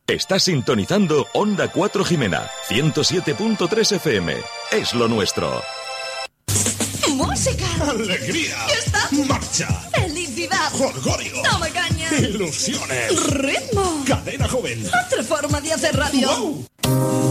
Estás sintonizando Onda 4 Jimena, 107.3 FM. Es lo nuestro. ¡Música! ¡Alegría! ¡Fiesta! ¡Marcha! ¡Felicidad! ¡Jolgorio! ¡Toma caña! ¡Ilusiones! ¡Ritmo! ¡Cadena joven! ¡Otra forma de hacer radio! ¡Wow!